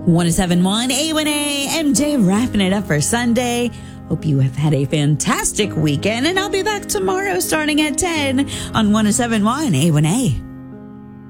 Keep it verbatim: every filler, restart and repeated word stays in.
one oh seven point one A one A, M J wrapping it up for Sunday. Hope you have had a fantastic weekend, and I'll be back tomorrow starting at ten on one oh seven point one A one A.